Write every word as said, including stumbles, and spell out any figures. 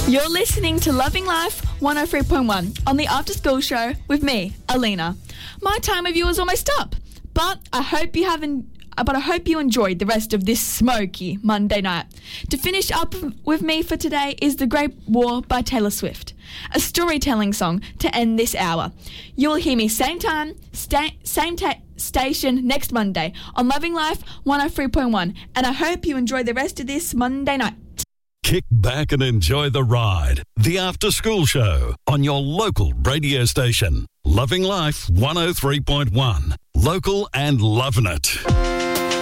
You're listening to Loving Life one oh three point one on the After School Show with me, Alina. My time with you is almost up, but I hope you haven't. But I hope you enjoyed the rest of this smoky Monday night. To finish up with me for today is The Great War by Taylor Swift, a storytelling song to end this hour. You'll hear me same time, sta- same ta- station next Monday on Loving Life one oh three point one, and I hope you enjoy the rest of this Monday night. Kick back and enjoy the ride. The After School Show on your local radio station. Loving Life one oh three point one. Local and loving it.